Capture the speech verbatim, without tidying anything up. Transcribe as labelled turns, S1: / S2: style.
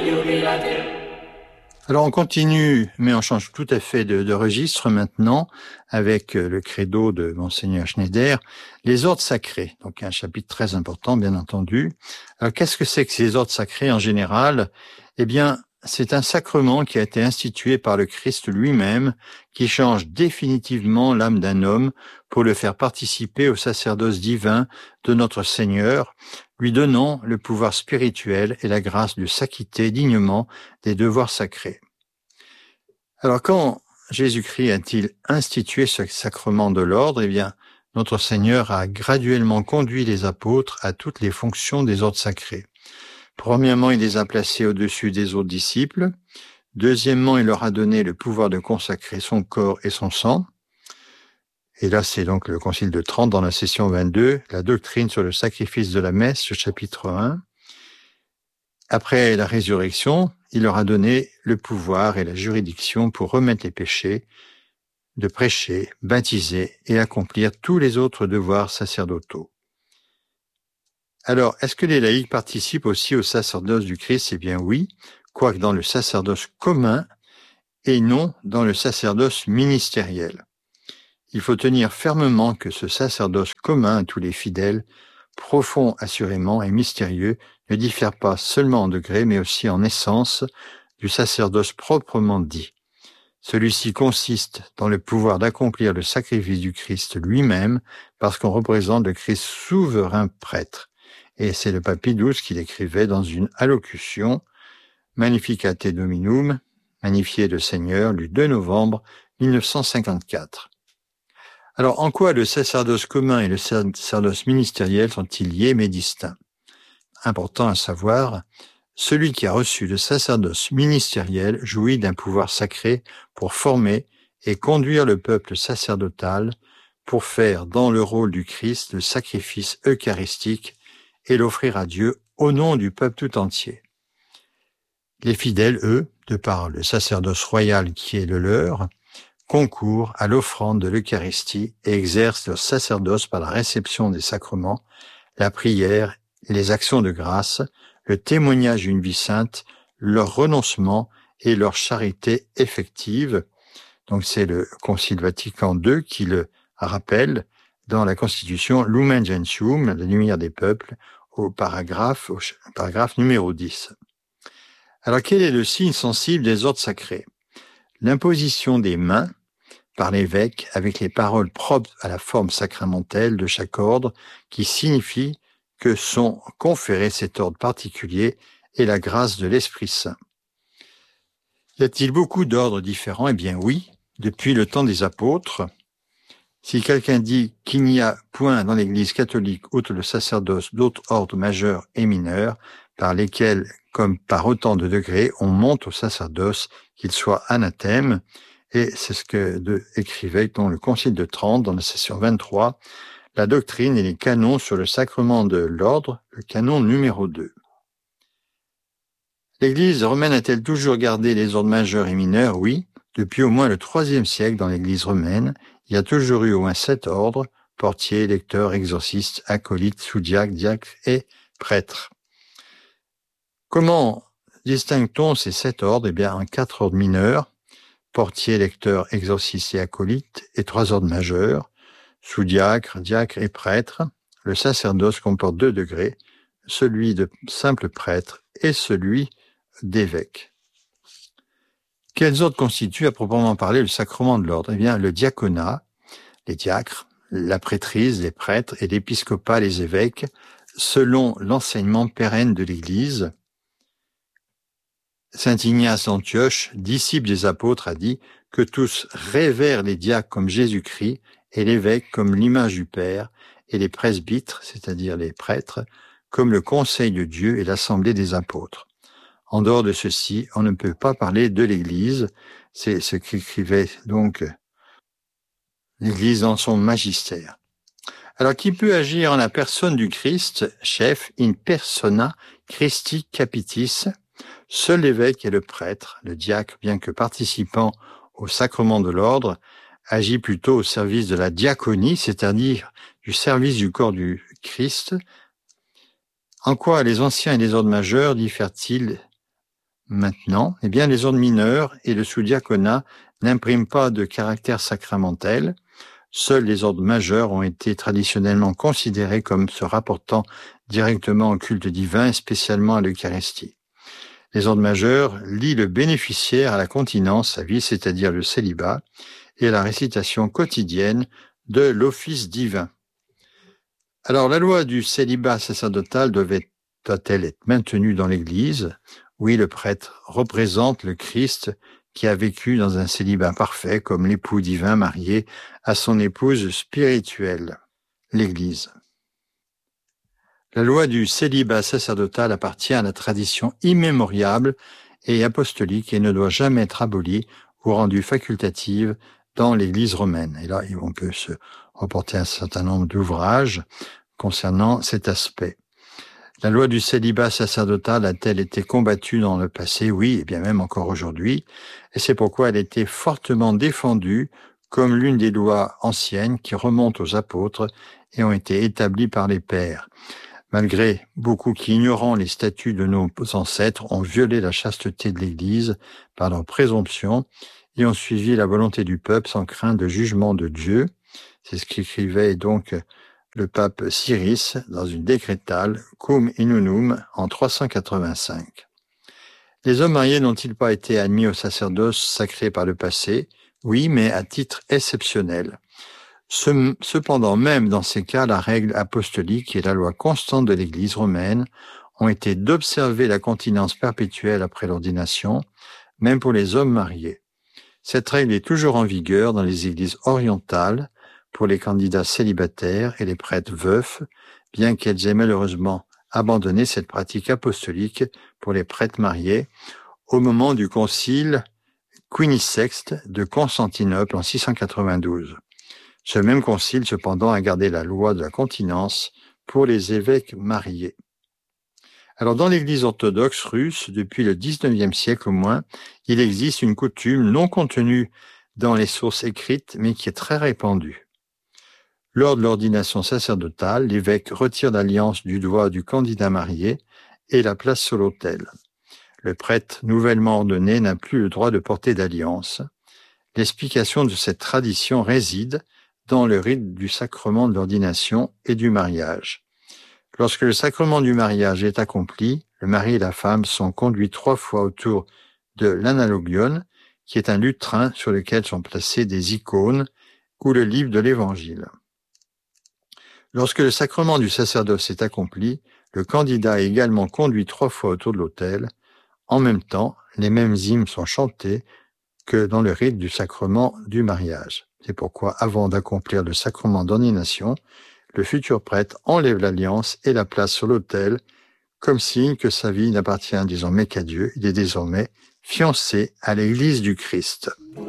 S1: Alors on continue, mais on change tout à fait de, de registre maintenant avec le credo de Monseigneur Schneider, les ordres sacrés. Donc un chapitre très important, bien entendu. Alors qu'est-ce que c'est que ces ordres sacrés en général? Eh bien, c'est un sacrement qui a été institué par le Christ lui-même, qui change définitivement l'âme d'un homme pour le faire participer au sacerdoce divin de notre Seigneur, lui donnant le pouvoir spirituel et la grâce de s'acquitter dignement des devoirs sacrés. Alors, quand Jésus-Christ a-t-il institué ce sacrement de l'ordre? Eh bien, notre Seigneur a graduellement conduit les apôtres à toutes les fonctions des ordres sacrés. Premièrement, il les a placés au-dessus des autres disciples. Deuxièmement, il leur a donné le pouvoir de consacrer son corps et son sang. Et là, c'est donc le Concile de Trente dans la session vingt-deux, la doctrine sur le sacrifice de la messe, chapitre un. Après la résurrection, il leur a donné le pouvoir et la juridiction pour remettre les péchés, de prêcher, baptiser et accomplir tous les autres devoirs sacerdotaux. Alors, est-ce que les laïcs participent aussi au sacerdoce du Christ? Eh bien oui, quoique dans le sacerdoce commun et non dans le sacerdoce ministériel. Il faut tenir fermement que ce sacerdoce commun à tous les fidèles, profond assurément et mystérieux, ne diffère pas seulement en degré, mais aussi en essence du sacerdoce proprement dit. Celui-ci consiste dans le pouvoir d'accomplir le sacrifice du Christ lui-même, parce qu'on représente le Christ souverain prêtre. Et c'est le pape Pie douze qui l'écrivait dans une allocution, Magnificat Dominum, magnifié le Seigneur, du deux novembre mille neuf cent cinquante-quatre. Alors, en quoi le sacerdoce commun et le sacerdoce ministériel sont-ils liés mais distincts? Important à savoir, celui qui a reçu le sacerdoce ministériel jouit d'un pouvoir sacré pour former et conduire le peuple sacerdotal pour faire dans le rôle du Christ le sacrifice eucharistique et l'offrir à Dieu au nom du peuple tout entier. Les fidèles, eux, de par le sacerdoce royal qui est le leur, concourent à l'offrande de l'Eucharistie et exercent leur sacerdoce par la réception des sacrements, la prière, les actions de grâce, le témoignage d'une vie sainte, leur renoncement et leur charité effective. Donc c'est le Concile Vatican deux qui le rappelle dans la Constitution Lumen Gentium, la lumière des peuples, au paragraphe, au paragraphe numéro dix. Alors quel est le signe sensible des ordres sacrés? L'imposition des mains par l'évêque avec les paroles propres à la forme sacramentelle de chaque ordre qui signifie que sont conférés cet ordre particulier et la grâce de l'Esprit Saint. Y a-t-il beaucoup d'ordres différents? Eh bien oui, depuis le temps des apôtres. Si quelqu'un dit qu'il n'y a point dans l'Église catholique, outre le sacerdoce, d'autres ordres majeurs et mineurs, par lesquels, comme par autant de degrés, on monte au sacerdoce, qu'il soit anathème, et c'est ce que de, écrivait dans le Concile de Trente, dans la session vingt-trois, la doctrine et les canons sur le sacrement de l'ordre, le canon numéro deux. L'Église romaine a-t-elle toujours gardé les ordres majeurs et mineurs? Oui, depuis au moins le troisième siècle dans l'Église romaine, il y a toujours eu au moins sept ordres, portiers, lecteurs, exorcistes, acolytes, sous-diacres, diacres et prêtres. Comment distingue-t-on ces sept ordres? Eh bien, en quatre ordres mineurs, portiers, lecteurs, exorcistes et acolytes, et trois ordres majeurs, sous-diacres, diacres et prêtres. Le sacerdoce comporte deux degrés, celui de simple prêtre et celui d'évêque. Quels ordres constituent à proprement parler le sacrement de l'ordre? Eh bien, le diaconat, les diacres, la prêtrise, les prêtres et l'épiscopat, les évêques, selon l'enseignement pérenne de l'Église. Saint Ignace d'Antioche, disciple des apôtres, a dit que tous révèrent les diacres comme Jésus-Christ et l'évêque comme l'image du Père et les presbytres, c'est-à-dire les prêtres, comme le conseil de Dieu et l'assemblée des apôtres. En dehors de ceci, on ne peut pas parler de l'Église. C'est ce qu'écrivait donc l'Église dans son magistère. Alors, qui peut agir en la personne du Christ, chef, in persona Christi capitis? Seul l'évêque et le prêtre, le diacre, bien que participant au sacrement de l'ordre, agit plutôt au service de la diaconie, c'est-à-dire du service du corps du Christ. En quoi les anciens et les ordres majeurs diffèrent-ils Maintenant, eh bien, les ordres mineurs et le sous-diaconat n'impriment pas de caractère sacramentel. Seuls les ordres majeurs ont été traditionnellement considérés comme se rapportant directement au culte divin et spécialement à l'Eucharistie. Les ordres majeurs lient le bénéficiaire à la continence à vie, c'est-à-dire le célibat, et à la récitation quotidienne de l'office divin. Alors, la loi du célibat sacerdotal devait, doit-elle être maintenue dans l'Église? Oui, le prêtre représente le Christ qui a vécu dans un célibat parfait comme l'époux divin marié à son épouse spirituelle, l'Église. La loi du célibat sacerdotal appartient à la tradition immémoriale et apostolique et ne doit jamais être abolie ou rendue facultative dans l'Église romaine. Et là, on peut se reporter un certain nombre d'ouvrages concernant cet aspect. La loi du célibat sacerdotal a-t-elle été combattue dans le passé? Oui, et bien même encore aujourd'hui. Et c'est pourquoi elle a été fortement défendue comme l'une des lois anciennes qui remontent aux apôtres et ont été établies par les pères. Malgré beaucoup qui, ignorant les statuts de nos ancêtres, ont violé la chasteté de l'Église par leur présomption et ont suivi la volonté du peuple sans crainte de jugement de Dieu. C'est ce qu'écrivait donc le pape Cyrus dans une décrétale Cum Inunum en trois cent quatre-vingt-cinq. Les hommes mariés n'ont-ils pas été admis au sacerdoce sacré par le passé? Oui, mais à titre exceptionnel. Cependant, même dans ces cas, la règle apostolique et la loi constante de l'Église romaine ont été d'observer la continence perpétuelle après l'ordination, même pour les hommes mariés. Cette règle est toujours en vigueur dans les églises orientales, pour les candidats célibataires et les prêtres veufs, bien qu'elles aient malheureusement abandonné cette pratique apostolique pour les prêtres mariés au moment du concile Quinisexte de Constantinople en six cent quatre-vingt-douze. Ce même concile, cependant, a gardé la loi de la continence pour les évêques mariés. Alors, dans l'Église orthodoxe russe, depuis le dix-neuvième siècle au moins, il existe une coutume non contenue dans les sources écrites, mais qui est très répandue. Lors de l'ordination sacerdotale, l'évêque retire l'alliance du doigt du candidat marié et la place sur l'autel. Le prêtre nouvellement ordonné n'a plus le droit de porter d'alliance. L'explication de cette tradition réside dans le rite du sacrement de l'ordination et du mariage. Lorsque le sacrement du mariage est accompli, le mari et la femme sont conduits trois fois autour de l'analogion, qui est un lutrin sur lequel sont placées des icônes ou le livre de l'Évangile. Lorsque le sacrement du sacerdoce est accompli, le candidat est également conduit trois fois autour de l'autel. En même temps, les mêmes hymnes sont chantés que dans le rite du sacrement du mariage. C'est pourquoi, avant d'accomplir le sacrement d'ordination, le futur prêtre enlève l'alliance et la place sur l'autel, comme signe que sa vie n'appartient désormais qu'à Dieu. Il est désormais fiancé à l'Église du Christ.